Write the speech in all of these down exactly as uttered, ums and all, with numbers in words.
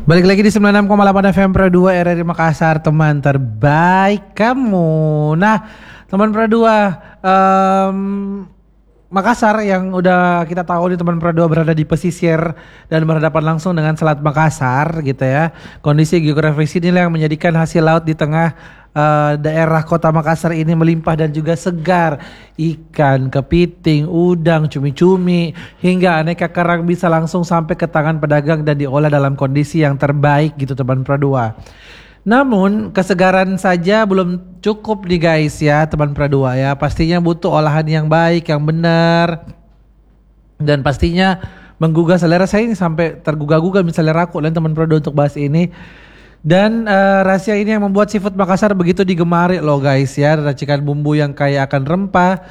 Balik lagi di sembilan puluh enam koma delapan F M Pro dua R R I Makassar, teman terbaik kamu. Nah, teman Pro dua, um, Makassar yang udah kita tahu di teman Pro dua berada di pesisir dan berhadapan langsung dengan Selat Makassar gitu ya. Kondisi geografis inilah yang menjadikan hasil laut di tengah Uh, daerah kota Makassar ini melimpah dan juga segar. Ikan, kepiting, udang, cumi-cumi, hingga aneka kerang bisa langsung sampai ke tangan pedagang dan diolah dalam kondisi yang terbaik gitu teman Pro dua. Namun kesegaran saja belum cukup nih guys ya teman Pro dua ya. Pastinya butuh olahan yang baik, yang benar. Dan pastinya menggugah selera saya ini sampai tergugah-gugah misalnya aku dan teman Pro dua untuk bahas ini. Dan uh, rahasia ini yang membuat seafood Makassar begitu digemari loh guys ya. Racikan bumbu yang kaya akan rempah.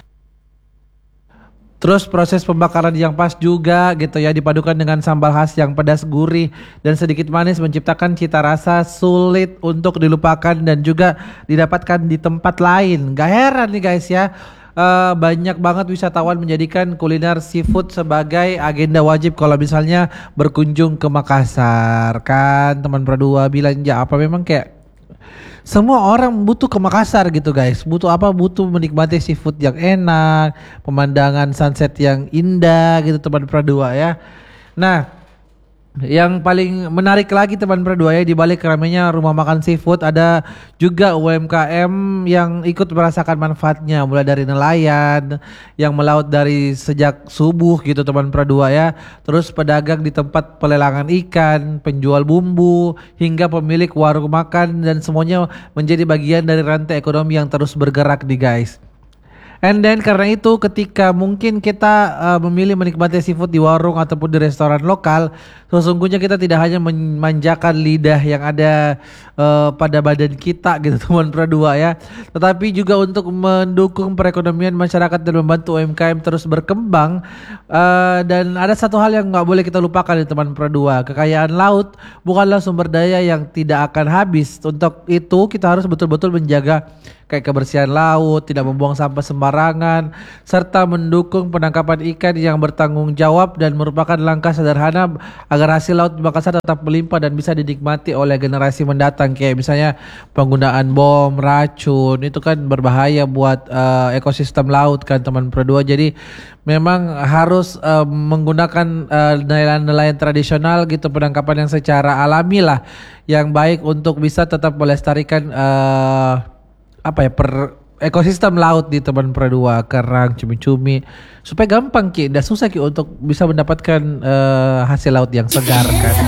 Terus proses pembakaran yang pas juga gitu ya, dipadukan dengan sambal khas yang pedas gurih dan sedikit manis menciptakan cita rasa sulit untuk dilupakan dan juga didapatkan di tempat lain. Gak heran nih guys ya. Uh, banyak banget wisatawan menjadikan kuliner seafood sebagai agenda wajib kalau misalnya berkunjung ke Makassar kan teman Pro dua bilang ya apa memang kayak semua orang butuh ke Makassar gitu guys. Butuh apa? Butuh menikmati seafood yang enak, pemandangan sunset yang indah gitu teman Pro dua ya. Nah, yang paling menarik lagi teman Pro dua ya, di balik ramainya rumah makan seafood ada juga U M K M yang ikut merasakan manfaatnya, mulai dari nelayan yang melaut dari sejak subuh gitu teman Pro dua ya, terus pedagang di tempat pelelangan ikan, penjual bumbu hingga pemilik warung makan, dan semuanya menjadi bagian dari rantai ekonomi yang terus bergerak nih guys. And then karena itu ketika mungkin kita uh, memilih menikmati seafood di warung ataupun di restoran lokal, sesungguhnya kita tidak hanya memanjakan lidah yang ada uh, pada badan kita gitu teman Pro dua ya, tetapi juga untuk mendukung perekonomian masyarakat dan membantu U M K M terus berkembang. Uh, dan ada satu hal yang nggak boleh kita lupakan di teman Pro dua, kekayaan laut bukanlah sumber daya yang tidak akan habis. Untuk itu kita harus betul-betul menjaga kayak kebersihan laut, tidak membuang sampah sembarangan, serta mendukung penangkapan ikan yang bertanggung jawab dan merupakan langkah sederhana agar hasil laut di Makassar tetap melimpah dan bisa dinikmati oleh generasi mendatang. Kayak misalnya penggunaan bom, racun, itu kan berbahaya buat uh, ekosistem laut kan teman Pro dua. Jadi memang harus uh, menggunakan uh, nelayan-nelayan tradisional gitu, penangkapan yang secara alami lah, yang baik untuk bisa tetap melestarikan uh, apa ya per ekosistem laut di teman Pro dua, kerang, cumi-cumi, supaya gampang ki, tidak susah ki untuk bisa mendapatkan uh, hasil laut yang segar kan.